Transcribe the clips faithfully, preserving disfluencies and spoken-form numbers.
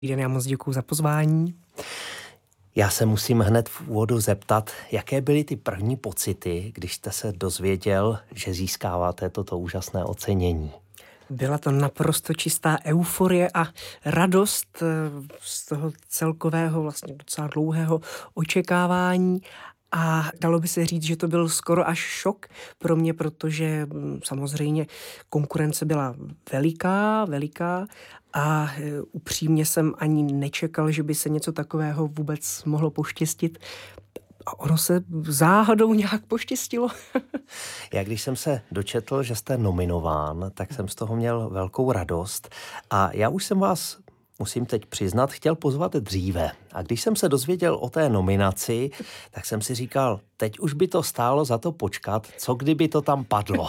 Den, já moc děkuju za pozvání. Já se musím hned v úvodu zeptat, jaké byly ty první pocity, když jste se dozvěděl, že získáváte toto úžasné ocenění? Byla to naprosto čistá euforie a radost z toho celkového, vlastně docela dlouhého očekávání. A dalo by se říct, že to byl skoro až šok pro mě, protože samozřejmě konkurence byla veliká, veliká a upřímně jsem ani nečekal, že by se něco takového vůbec mohlo poštěstit. A ono se záhadou nějak poštěstilo. Já když jsem se dočetl, že jste nominován, tak jsem z toho měl velkou radost. A já už jsem vás, musím teď přiznat, chtěl pozvat dříve. A když jsem se dozvěděl o té nominaci, tak jsem si říkal, teď už by to stálo za to počkat, co kdyby to tam padlo.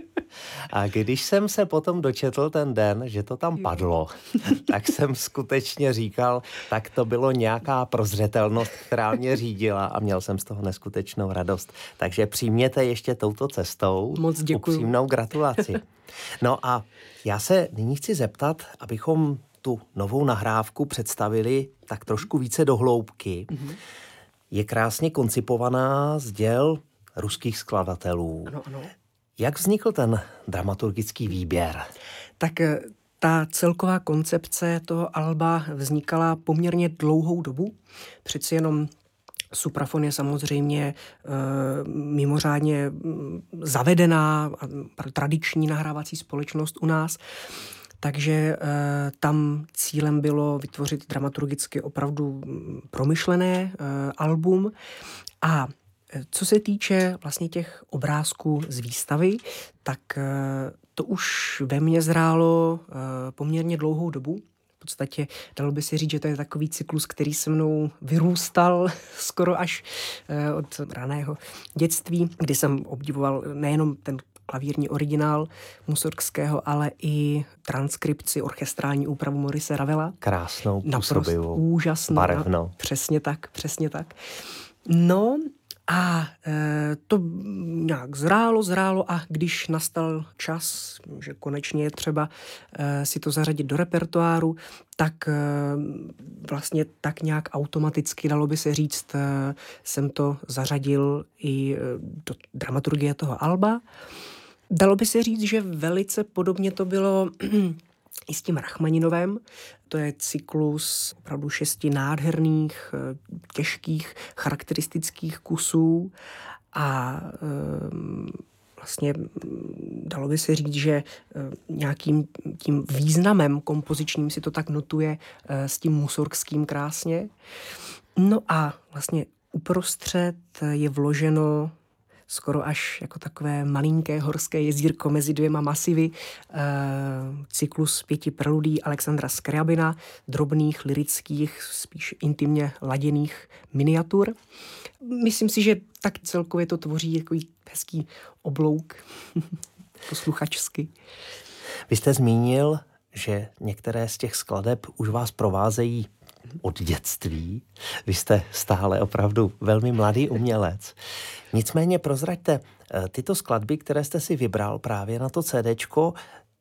A když jsem se potom dočetl ten den, že to tam padlo, tak jsem skutečně říkal, tak to bylo nějaká prozřetelnost, která mě řídila a měl jsem z toho neskutečnou radost. Takže přijměte ještě touto cestou. Moc děkuju. Upřímnou gratulaci. No a já se nyní chci zeptat, abychom tu novou nahrávku představili tak trošku více do hloubky. Mm-hmm. Je krásně koncipovaná z děl ruských skladatelů. Ano, ano. Jak vznikl ten dramaturgický výběr? Tak ta celková koncepce toho alba vznikala poměrně dlouhou dobu. Přeci jenom Supraphon je samozřejmě e, mimořádně zavedená tradiční nahrávací společnost u nás. Takže e, tam cílem bylo vytvořit dramaturgicky opravdu promyšlené e, album. A co se týče vlastně těch obrázků z výstavy, tak to už ve mně zrálo poměrně dlouhou dobu. V podstatě dalo by se říct, že to je takový cyklus, který se mnou vyrůstal skoro až od raného dětství, kdy jsem obdivoval nejenom ten klavírní originál Mussorgského, ale i transkripci, orchestrální úpravu Maurice Ravela. Krásnou, působivou, úžasnou, barevnou. Přesně tak, přesně tak. No, a e, to nějak zrálo, zrálo a když nastal čas, že konečně je třeba e, si to zařadit do repertoáru, tak e, vlastně tak nějak automaticky, dalo by se říct, e, jsem to zařadil i e, do dramaturgie toho alba. Dalo by se říct, že velice podobně to bylo i s tím Rachmaninovem. To je cyklus opravdu šesti nádherných, těžkých, charakteristických kusů a e, vlastně dalo by se říct, že nějakým tím významem kompozičním si to tak notuje e, s tím Mussorgským krásně. No a vlastně uprostřed je vloženo skoro až jako takové malinké horské jezírko mezi dvěma masivy. E, cyklus pěti preludí Alexandra Skriabina, drobných, lirických, spíš intimně laděných miniatur. Myslím si, že tak celkově to tvoří takový hezký oblouk posluchačsky. Vy jste zmínil, že některé z těch skladeb už vás provázejí od dětství. Vy jste stále opravdu velmi mladý umělec. Nicméně prozraďte, tyto skladby, které jste si vybral právě na to CDčko,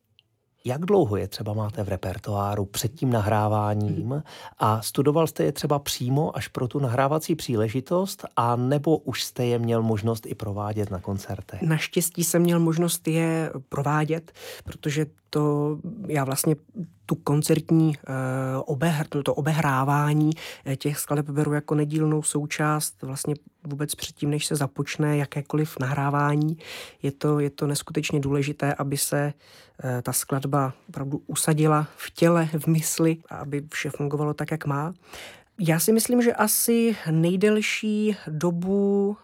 jak dlouho je třeba máte v repertoáru před tím nahráváním a studoval jste je třeba přímo až pro tu nahrávací příležitost a nebo už jste je měl možnost i provádět na koncertech? Naštěstí jsem měl možnost je provádět, protože to já vlastně tu koncertní uh, obehr, to, to obehrávání těch skladeb beru jako nedílnou součást vlastně vůbec předtím, než se započne jakékoliv nahrávání. Je to, je to neskutečně důležité, aby se uh, ta skladba opravdu usadila v těle, v mysli a aby vše fungovalo tak, jak má. Já si myslím, že asi nejdelší dobu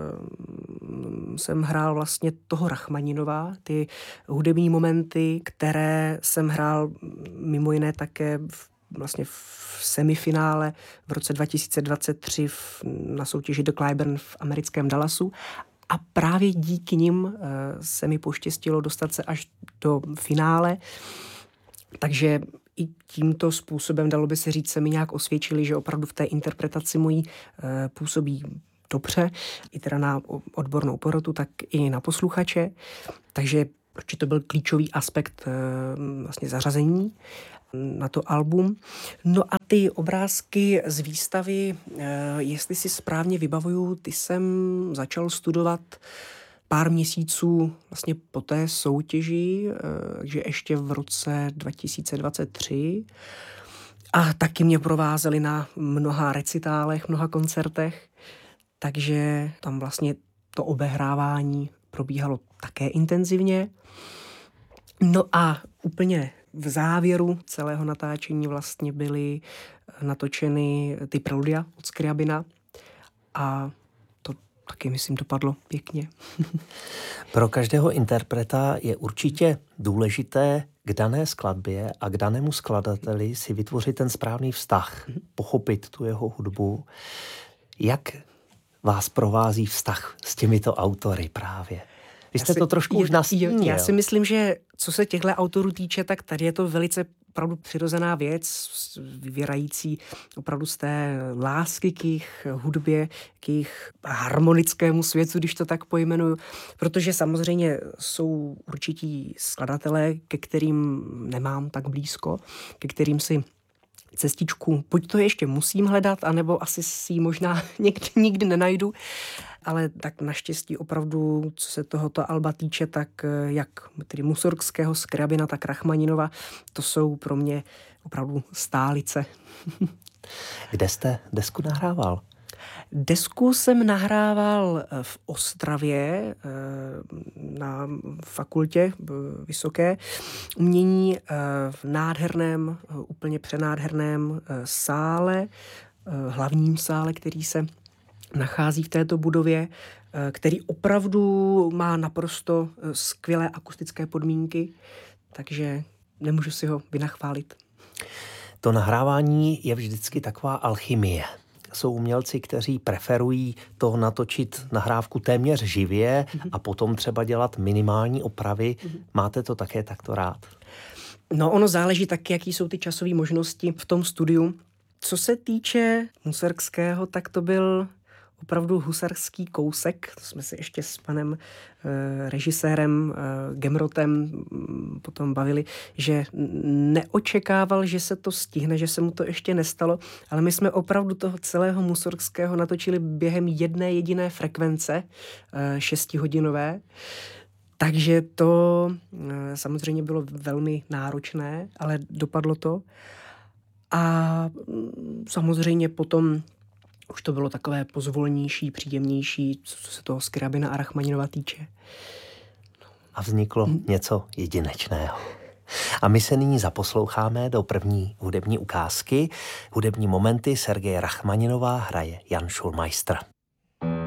uh, jsem hrál vlastně toho Rachmaninova, ty hudební momenty, které jsem hrál mimo jiné také v, vlastně v semifinále v roce dva tisíce dvacet tři v, na soutěži The Clyburn v americkém Dallasu. A právě díky nim uh, se mi poštěstilo dostat se až do finále. Takže i tímto způsobem, dalo by se říct, se mi nějak osvědčili, že opravdu v té interpretaci mojí e, působí dobře, i teda na odbornou porotu, tak i na posluchače. Takže určitě to byl klíčový aspekt e, vlastně zařazení. na to album. No a ty obrázky z výstavy, jestli si správně vybavuju, ty jsem začal studovat pár měsíců vlastně po té soutěži, takže ještě v roce dva tisíce dvacet tři. A taky mě provázeli na mnoha recitálech, mnoha koncertech, takže tam vlastně to obehrávání probíhalo také intenzivně. No a úplně v závěru celého natáčení vlastně byly natočeny ty preludia od Scriabina a to taky, myslím, dopadlo pěkně. Pro každého interpreta je určitě důležité k dané skladbě a k danému skladateli si vytvořit ten správný vztah, pochopit tu jeho hudbu. Jak vás provází vztah s těmito autory právě? Vy jste si, to trošku je, už nastínil. Já si myslím, že co se těchto autorů týče, tak tady je to velice opravdu přirozená věc, vyvěrající opravdu z té lásky k jejich hudbě, k jejich harmonickému světu, když to tak pojmenuju. Protože samozřejmě jsou určití skladatelé, ke kterým nemám tak blízko, ke kterým si cestičku, buď to ještě musím hledat, anebo asi si ji možná někdy, nikdy nenajdu. Ale tak naštěstí opravdu, co se tohoto alba týče, tak jak tedy Mussorgského, Scriabina, tak Rachmaninova, to jsou pro mě opravdu stálice. Kde jste desku nahrával? Desku jsem nahrával v Ostravě na fakultě vysoké umění v nádherném, úplně přenádherném sále, hlavním sále, který se nachází v této budově, který opravdu má naprosto skvělé akustické podmínky, takže nemůžu si ho vynachválit. To nahrávání je vždycky taková alchymie. Jsou umělci, kteří preferují to natočit nahrávku téměř živě mm-hmm. a potom třeba dělat minimální opravy. Mm-hmm. Máte to také takto rád? No, ono záleží taky, jaký jsou ty časové možnosti v tom studiu. Co se týče Mussorgského, tak to byl opravdu husarský kousek. To jsme se ještě s panem e, režisérem e, Gemrotem m, potom bavili, že neočekával, že se to stihne, že se mu to ještě nestalo, ale my jsme opravdu toho celého Mussorgského natočili během jedné jediné frekvence, e, šestihodinové. Takže to e, samozřejmě bylo velmi náročné, ale dopadlo to. A m, samozřejmě potom už to bylo takové pozvolnější, příjemnější, co se toho Scriabina a Rachmaninova týče. A vzniklo hmm. něco jedinečného. A my se nyní zaposloucháme do první hudební ukázky. Hudební momenty Sergeje Rachmaninova hraje Jan Schulmeister.